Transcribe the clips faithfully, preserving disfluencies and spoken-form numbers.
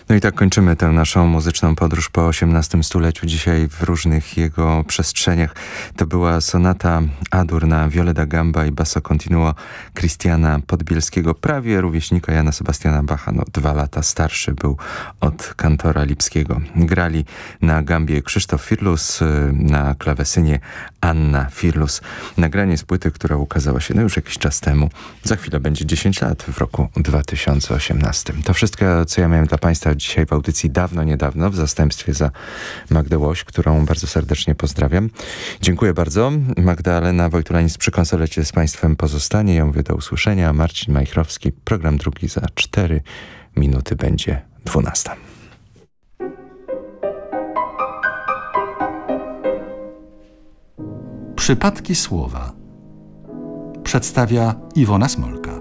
No i tak kończymy tę naszą muzyczną podróż po osiemnastym stuleciu. Dzisiaj w różnych jego przestrzeniach. To była sonata A-dur na violę da gamba i basso continuo Krystiana Podbielskiego, prawie rówieśnika Jana Sebastiana Bacha. No, dwa lata starszy był od kantora Lipskiego. Grali na gambie Krzysztof Firlus, na klawesynie Anna Firlus. Nagranie z płyty, która ukazała się no już jakiś czas temu. Za chwilę będzie dziesięć lat, w roku dwa tysiące osiemnastym. To wszystko, co ja miałem dla Państwa dzisiaj w audycji Dawno, Niedawno, w zastępstwie za Magdę Łoś, którą bardzo serdecznie pozdrawiam. Dziękuję bardzo. Magdalena Wojtulanis przy konsolecie z Państwem pozostanie. Ja mówię do usłyszenia. Marcin Majchrowski. Program drugi za cztery minuty będzie dwunasta. Przypadki słowa przedstawia Iwona Smolka.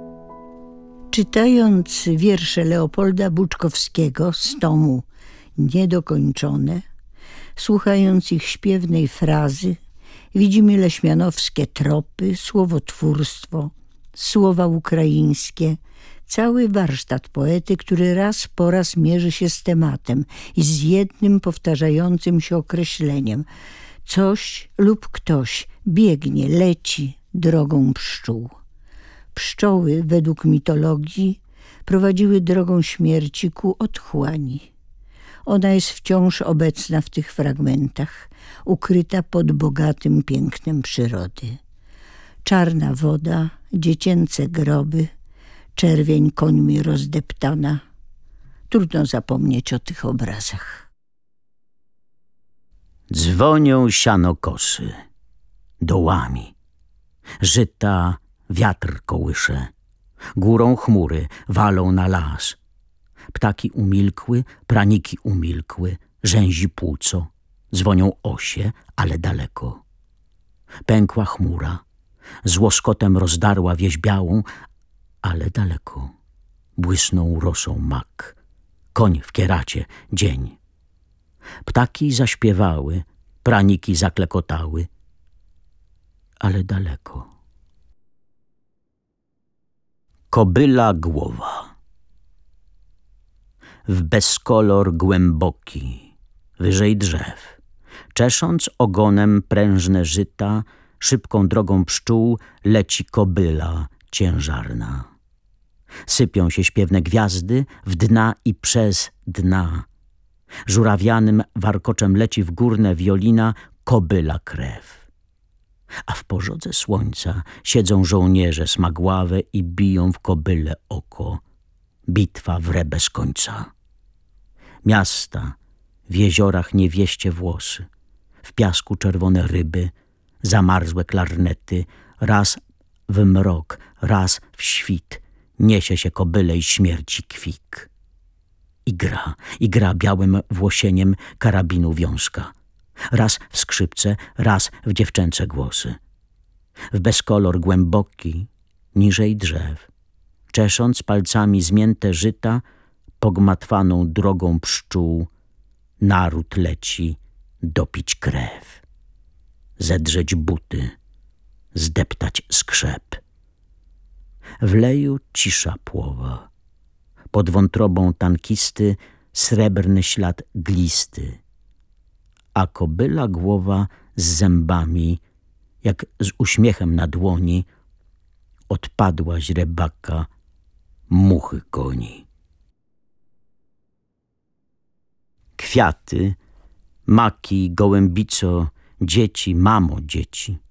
Czytając wiersze Leopolda Buczkowskiego z tomu Niedokończone, słuchając ich śpiewnej frazy, widzimy leśmianowskie tropy, słowotwórstwo, słowa ukraińskie, cały warsztat poety, który raz po raz mierzy się z tematem i z jednym powtarzającym się określeniem. Coś lub ktoś biegnie, leci drogą pszczół. Pszczoły, według mitologii, prowadziły drogą śmierci ku otchłani. Ona jest wciąż obecna w tych fragmentach, ukryta pod bogatym pięknem przyrody. Czarna woda, dziecięce groby, czerwień końmi rozdeptana. Trudno zapomnieć o tych obrazach. Dzwonią sianokosy, dołami, żyta wiatr kołysze, górą chmury walą na las. Ptaki umilkły, praniki umilkły, rzęzi płuco, dzwonią osie, ale daleko. Pękła chmura, z łoskotem rozdarła wieś białą, ale daleko. Błysnął rosą mak, koń w kieracie, dzień. Ptaki zaśpiewały, praniki zaklekotały, ale daleko. Kobyla głowa. W bezkolor głęboki, wyżej drzew, czesząc ogonem prężne żyta, szybką drogą pszczół leci kobyla ciężarna. Sypią się śpiewne gwiazdy w dna i przez dna. Żurawianym warkoczem leci w górne wiolina kobyla krew. A w pożodze słońca siedzą żołnierze smagławe i biją w kobyle oko. Bitwa wre bez końca. Miasta, w jeziorach niewieście włosy, w piasku czerwone ryby, zamarzłe klarnety, raz w mrok, raz w świt, niesie się kobyle i śmierci kwik. I gra, i gra białym włosieniem karabinu wiązka. Raz w skrzypce, raz w dziewczęce głosy. W bezkolor głęboki, niżej drzew, czesząc palcami zmięte żyta, pogmatwaną drogą pszczół, naród leci dopić krew, zedrzeć buty, zdeptać skrzep. W leju cisza płowa, pod wątrobą tankisty srebrny ślad glisty, a kobyla głowa z zębami, jak z uśmiechem na dłoni, odpadła źrebaka, muchy goni. Kwiaty, maki, gołębico, dzieci, mamo, dzieci.